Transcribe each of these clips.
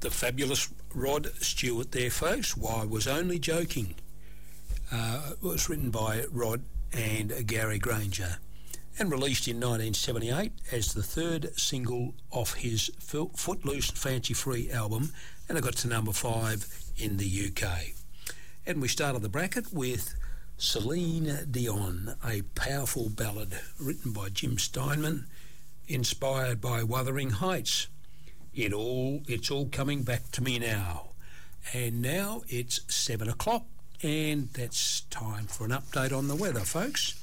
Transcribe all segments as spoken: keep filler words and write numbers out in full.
the fabulous Rod Stewart there, folks. Why, I was only joking. Uh, it was written by Rod and Gary Granger and released in nineteen seventy-eight as the third single off his Footloose Fancy Free album, and it got to number five in the U K. And we started the bracket with Celine Dion, a powerful ballad written by Jim Steinman, inspired by Wuthering Heights. It all, it's all coming back to me now. And now it's seven o'clock, and that's time for an update on the weather, folks.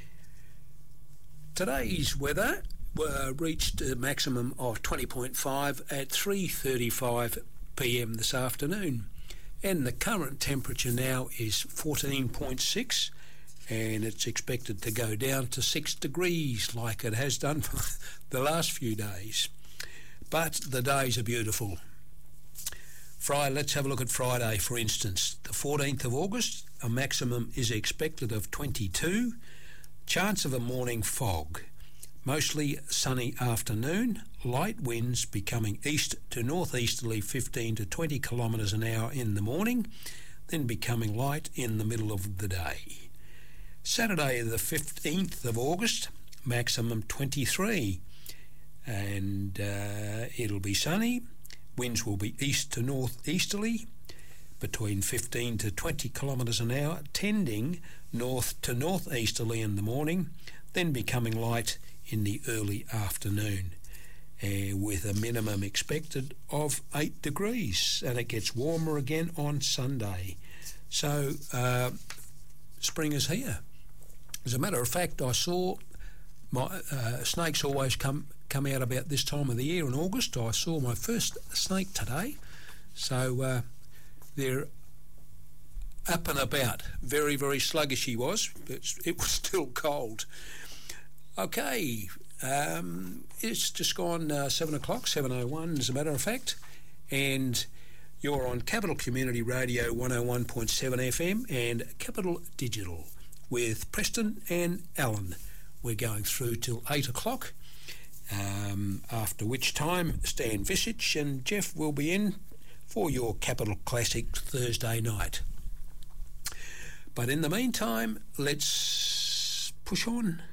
Today's weather uh, reached a maximum of twenty point five at three thirty-five p m this afternoon. And the current temperature now is fourteen point six, and it's expected to go down to six degrees like it has done for the last few days. But the days are beautiful. Friday, let's have a look at Friday, for instance. The fourteenth of August, a maximum is expected of twenty-two. Chance of a morning fog. Mostly sunny afternoon. Light winds becoming east to northeasterly fifteen to twenty kilometres an hour in the morning, then becoming light in the middle of the day. Saturday the fifteenth of August, maximum twenty-three. And uh, it'll be sunny. Winds will be east to northeasterly between fifteen to twenty kilometres an hour, tending north to northeasterly in the morning, then becoming light in the early afternoon, uh, with a minimum expected of eight degrees, and it gets warmer again on Sunday. So uh, spring is here. As a matter of fact, I saw my uh, snakes always come come out about this time of the year in August. I saw my first snake today, so uh, they're up and about. Very, very sluggish he was, but it was still cold. Okay, um, it's just gone uh, seven o'clock, seven oh one as a matter of fact, and you're on Capital Community Radio one oh one point seven F M and Capital Digital with Preston and Alan. We're going through till eight o'clock, um, after which time Stan Visich and Jeff will be in for your Capital Classic Thursday night. But in the meantime, let's push on.